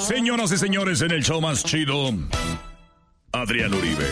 Señoras y señores, en el show más chido, Adrián Uribe.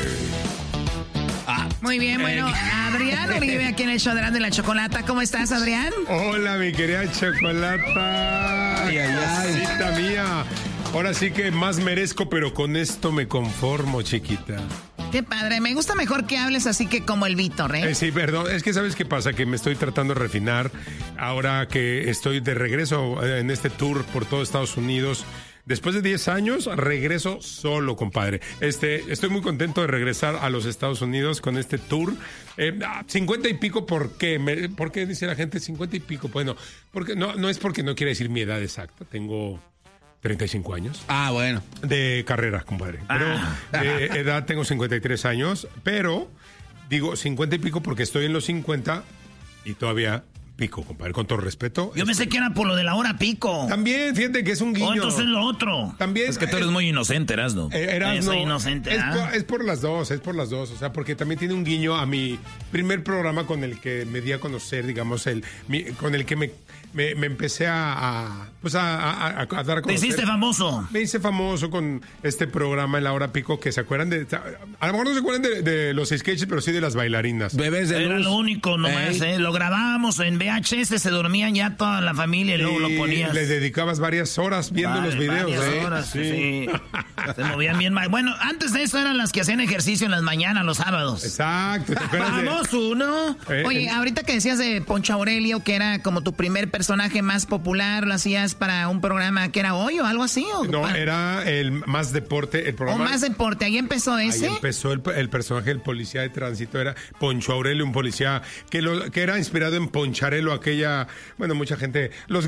Muy bien, bueno, Adrián Uribe aquí en el show de la Chocolata. ¿Cómo estás, Adrián? Hola, mi querida Chocolata. Casita mía. Ahora sí que más merezco, pero con esto me conformo, chiquita. Qué padre, me gusta mejor que hables así que como el Víctor, ¿eh? Sí, perdón, es que ¿sabes qué pasa? Que me estoy tratando de refinar ahora que estoy de regreso en este tour por todo Estados Unidos. Después de 10 años, regreso solo, compadre. Estoy muy contento de regresar a los Estados Unidos con este tour. 50 y pico, ¿por qué? ¿Por qué dice la gente 50 y pico? Bueno, porque no es porque no quiere decir mi edad exacta. Tengo 35 años. Bueno. De carrera, compadre. Pero de edad tengo 53 años, pero digo 50 y pico porque estoy en los 50 y todavía pico, compadre, con todo respeto. Yo pensé que era por lo de la hora pico. También, fíjate que es un guiño. Entonces es lo otro. También. Es que tú eres muy inocente, Erasno. Soy inocente. Es por las dos. O sea, porque también tiene un guiño a mi primer programa con el que me di a conocer, digamos, con el que me empecé a dar a conocer. ¿Te hiciste famoso? Me hice famoso con este programa en la hora pico, que se acuerdan a lo mejor no se acuerdan de los sketches, pero sí de las bailarinas. Bebés de luz. Era lo único nomás, Lo grabábamos en VHS, se dormían ya toda la familia y luego lo ponías. Le dedicabas varias horas viendo los videos. Varias horas, sí. Se movían bien mal. Bueno, antes de eso eran las que hacían ejercicio en las mañanas, los sábados. Exacto. ¿Te acuerdas ¡Vamos, uno! Oye, ahorita que decías de Poncho Aurelio, que era como tu primer personaje más popular, ¿lo hacías para un programa que era hoy o algo así? No, era el Más Deporte, el programa. ¿O Más Deporte? ¿Ahí empezó ese? Ahí empezó el personaje del policía de tránsito, era Poncho Aurelio, un policía que era inspirado en Poncharelo, aquella, bueno, mucha gente, los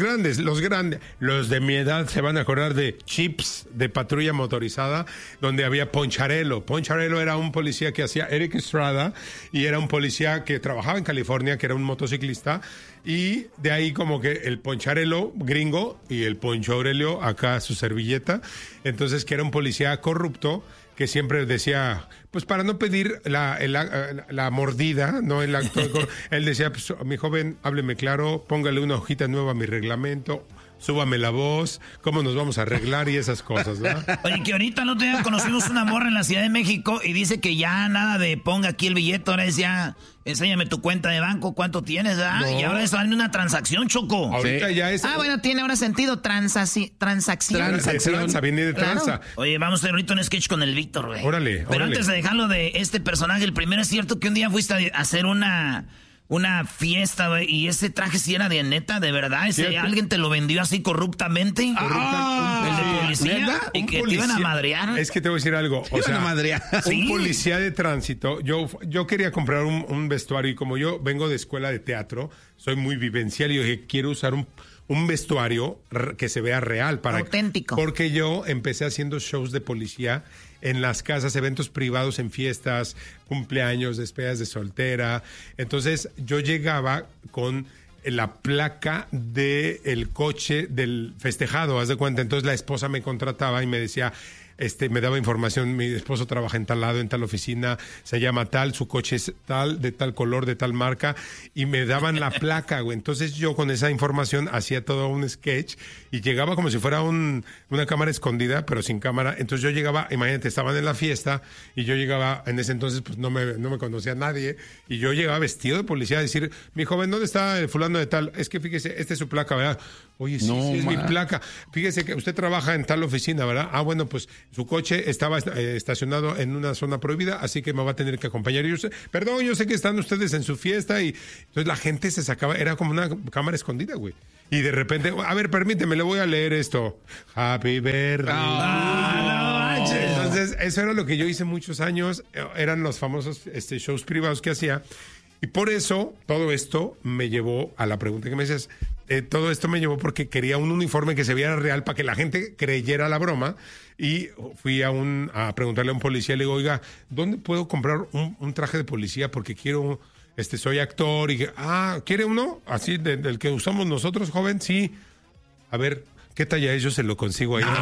de mi edad se van a acordar de Chips, de Patrulla Motorizada, donde había Poncharelo. Poncharelo era un policía que hacía Eric Estrada y era un policía que trabajaba en California, que era un motociclista. Y de ahí como que el Poncharelo gringo y el Poncho Aurelio acá su servilleta. Entonces que era un policía corrupto que siempre decía, pues para no pedir la mordida, ¿no? El acto él decía, pues, mi joven, hábleme claro, póngale una hojita nueva a mi reglamento, súbame la voz, cómo nos vamos a arreglar y esas cosas, ¿verdad? Oye, que ahorita no te conocimos una morra en la Ciudad de México y dice que ya nada de ponga aquí el billete, ahora es ya, enséñame tu cuenta de banco, cuánto tienes, ¿verdad? No. Y ahora es una transacción, Choco. Ahorita ya es... bueno, tiene ahora sentido, transacción. Transa, viene de tranza. Claro. Oye, vamos a hacer ahorita un sketch con el Víctor, güey. Órale. Pero antes de dejarlo de este personaje, el primero es cierto que un día fuiste a hacer una fiesta, güey, y ese traje sí era de neta, de verdad. ¿Alguien te lo vendió así corruptamente? ¿El de policía? ¿Neta? ¿Y que te iban a madrear? Es que te voy a decir algo. O sea, a madrear. Un policía de tránsito. Yo quería comprar un vestuario y como yo vengo de escuela de teatro, soy muy vivencial y yo dije, quiero usar un vestuario que se vea real. Auténtico. Porque yo empecé haciendo shows de policía en las casas, eventos privados, en fiestas, cumpleaños, despedidas de soltera. Entonces yo llegaba con la placa del coche del festejado, haz de cuenta. Entonces la esposa me contrataba y me decía... me daba información, mi esposo trabaja en tal lado, en tal oficina, se llama tal, su coche es tal, de tal color, de tal marca, y me daban la placa, güey. Entonces yo con esa información hacía todo un sketch y llegaba como si fuera una cámara escondida, pero sin cámara. Entonces yo llegaba, imagínate, estaban en la fiesta y yo llegaba, en ese entonces pues no me conocía nadie, y yo llegaba vestido de policía a decir, mi joven, ¿dónde está el fulano de tal? Es que fíjese, esta es su placa, ¿verdad? Oye, sí, es mi placa. Fíjese que usted trabaja en tal oficina, ¿verdad? Bueno, pues su coche estaba estacionado en una zona prohibida, así que me va a tener que acompañar. Y yo sé que están ustedes en su fiesta, y entonces la gente se sacaba, era como una cámara escondida, güey. Y de repente, a ver, permíteme, le voy a leer esto. Happy birthday. Entonces, eso era lo que yo hice muchos años, eran los famosos shows privados que hacía. Y por eso, todo esto me llevó a la pregunta que me decías. Todo esto me llevó porque quería un uniforme que se viera real para que la gente creyera la broma. Y fui a preguntarle a un policía, le digo, oiga, ¿dónde puedo comprar un traje de policía? Porque quiero, soy actor. Y ¿quiere uno? Así, del que usamos nosotros, joven, sí. A ver, ¿qué talla es? Yo se lo consigo ahí.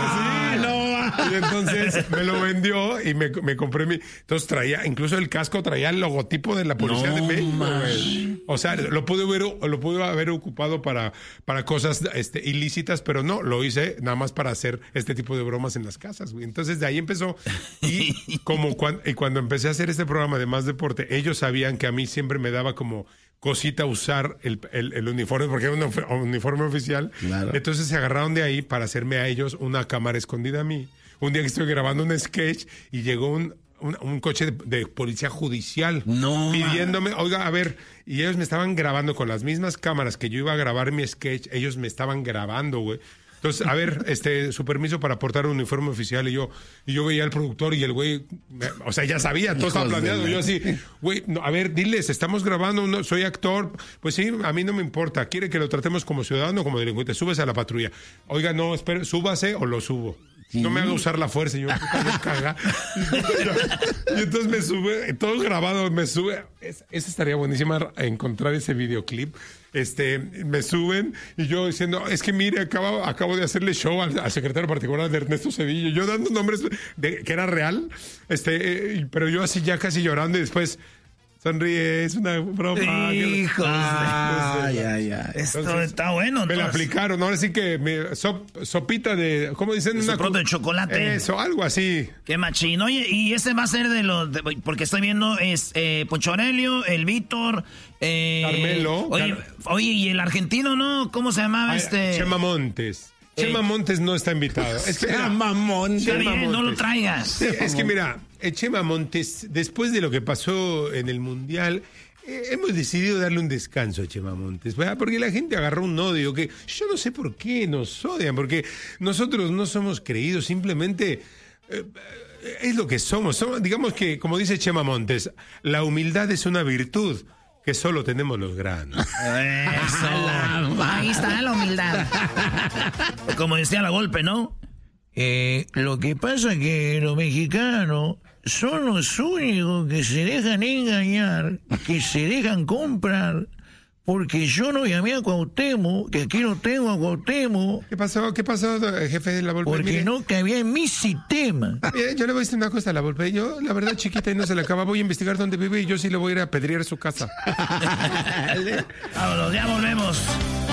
Y entonces me lo vendió y me compré entonces incluso el casco traía el logotipo de la policía de México. O sea, lo pude haber ocupado para cosas ilícitas, pero no, lo hice nada más para hacer este tipo de bromas en las casas, güey. Entonces de ahí empezó. Y cuando empecé a hacer este programa de Más Deporte, ellos sabían que a mí siempre me daba como cosita usar el uniforme, porque era un uniforme oficial. Claro. Entonces se agarraron de ahí para hacerme a ellos una cámara escondida a mí. Un día que estoy grabando un sketch y llegó un coche de policía judicial pidiéndome, oiga, a ver, y ellos me estaban grabando con las mismas cámaras que yo iba a grabar mi sketch, ellos me estaban grabando, güey. Entonces, a ver, su permiso para portar un uniforme oficial, y yo veía al productor y el güey, o sea, ya sabía, todo estaba planeado. Yo así, güey, no, a ver, diles, estamos grabando, soy actor. Pues sí, a mí no me importa. ¿Quiere que lo tratemos como ciudadano o como delincuente? Súbese a la patrulla. Oiga, no, espere, súbase o lo subo. Sí. No me haga usar la fuerza, y yo me caga. Y entonces me sube, todo grabado, me sube. Esa estaría buenísima, encontrar ese videoclip. Me suben y yo diciendo, es que mire, acabo de hacerle show al secretario particular de Ernesto Zedillo, yo dando nombres que era real, pero yo así ya casi llorando, y después sonríe, es una broma. Hijos. Esto está bueno. Me la aplicaron, ahora sí que sopita de, ¿cómo dicen? Pronto de chocolate. Eso, algo así. Qué machín. Oye, y ese va a ser porque estoy viendo, es Poncho Aurelio, el Víctor, Carmelo. Oye, y el argentino, ¿no? ¿Cómo se llamaba Chema Montes. Chema Montes no está invitado. Es que Chema Montes. Está bien, no lo traigas. Sí, es que mira, Chema Montes, después de lo que pasó en el Mundial, hemos decidido darle un descanso a Chema Montes, ¿verdad? Porque la gente agarró un odio que yo no sé por qué nos odian, porque nosotros no somos creídos, simplemente es lo que somos. Digamos que, como dice Chema Montes, la humildad es una virtud que solo tenemos los granos. Eso. Ahí está la humildad. Como decía La Golpe, ¿no? Lo que pasa es que los mexicanos son los únicos que se dejan engañar, que se dejan comprar, porque yo no llamé a Cuauhtémoc, que aquí no tengo a Cuauhtémoc. ¿Qué pasó, jefe de La Volpe? Porque mire, no cabía en mi sistema. Mire, yo le voy a decir una cosa a La Volpe. Yo, la verdad, chiquita, y no se la acaba, voy a investigar dónde vive y yo sí le voy a ir a apedrear su casa. Vámonos, ya volvemos.